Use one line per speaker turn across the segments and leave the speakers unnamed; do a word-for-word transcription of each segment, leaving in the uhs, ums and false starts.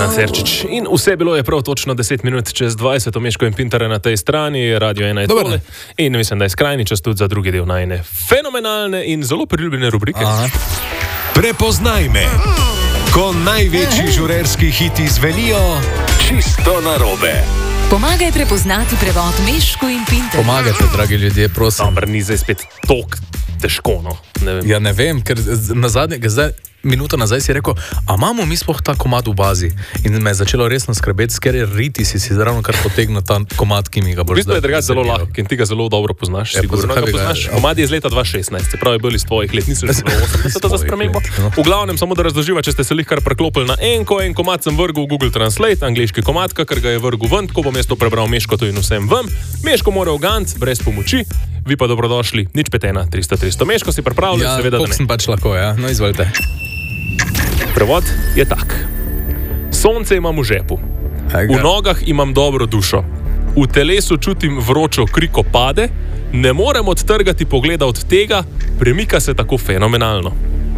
Milan Serčič. In vse bilo je prav točno deset minut čez dvajset, Meško in Pintar na tej strani, Radio ena je tole. In mislim, da je skrajni čas tudi za drugi del najne fenomenalne in zelo priljubljene rubrike. Aha.
Prepoznaj me, ko največji žurerski hiti zvenijo čisto narobe.
Pomagaj prepoznati prevod Meško in Pintar.
Pomagajte, dragi ljudje, prosim.
Dobar, ni zdaj spet tok težko, no. Ne vem.
Ja, ne vem, ker na zadnjega zdaj... Minuto nazaj si rekel, a imamo mi sploh ta komad v bazi? In me je začelo resno skrbeti, ker je riti si si ravno kar potegnil ta komad, ki mi ga boš zdaj.
V bistvu je drugače zelo lahko in ti ga zelo dobro poznaš.
Ja,
sigurno ga poznaš. Komad je iz leta dva tisoč šestnajst, se pravi, bil iz tvojih let, nisem že bilo osemdeset za spremembo. V glavnem, samo da razloživa, če ste se lih kar preklopili na enko, en komad sem vrgel v Google Translate, angleški komad, ker ga je vrgel ven, ko bom jaz to prebral Meško to in vsem vam. Meško mora v ganc, brez pomoči. Vi pa dobrodošli, nič pet ena tristo tristo. Meško si pripravljen,
ja,
seveda da ne.
Sem pač lahko, ja. No, izvolite.
Prevod je tak. Sonce imam v žepu. V nogah imam dobro dušo. V telesu čutim vročo kri, ko pade. Ne morem odtrgati pogleda od tega, premika se tako fenomenalno.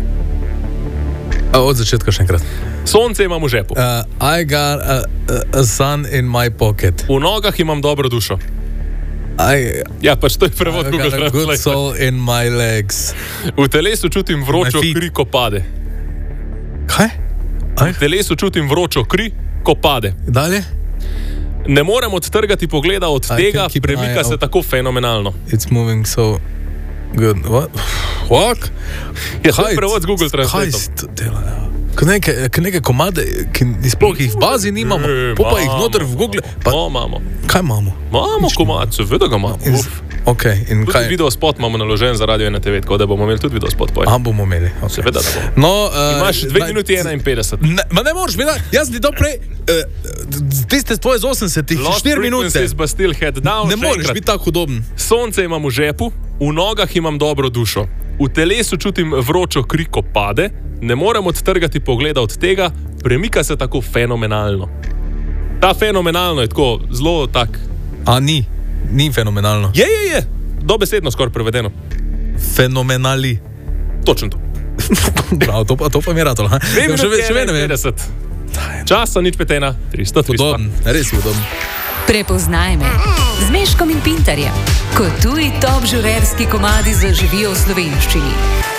A, od začetka še enkrat.
Sonce imam v žepu.
Uh, I got a, a sun in my pocket.
V nogah imam dobro dušo.
I,
ja, pač to je prevod Google
Translate. I got a good soul in my legs.
V telesu čutim vročo kri, ko pade.
Kaj?
V telesu čutim vročo kri, ko pade.
Dalje?
Ne morem odtrgati pogleda od I tega, premika se tako fenomenalno.
It's moving so good. What? What?
Ja, to je prevod z Google Translate.
Kaj to dela? Kaj neke, neke komade, ki sploh jih v bazi nimamo,
e,
pa jih noter v Google. Pa,
no, mamo.
Kaj imamo?
Imamo komad, seveda ga imamo.
Okay, in
tudi
kaj?
Video spot imamo naložen za Radio ena te ve, tako da bomo imeli tudi video spot.
A bomo imeli. Okay.
Seveda da bomo.
No, uh,
imaš dve minuti enainpetdeset.
Ne, ma ne moreš, veda, jaz ti to prej, uh, tiste tvoje z osemdesetih, štiri minute.
Down,
ne moreš biti tako hudoben.
Sonce imam v žepu, v nogah imam dobro dušo. V telesu čutim vročo kri, ko pade. Ne morem odtrgati pogleda od tega, premika se tako fenomenalno. Ta fenomenalno je tako zelo tak.
A ni, ni fenomenalno.
Je, je, je. Dobesedno skoraj prevedeno.
Fenomenali.
Točno to.
Prav, to pa, to pa mi je ratolo.
Dve minuti enainpetdeset. Časa nič pet ena tristo tristo.
Podoben, res podoben.
Prepoznaj me z Meškom in Pintarjem, ko tuji top žurerski komadi zaživijo v slovenščini.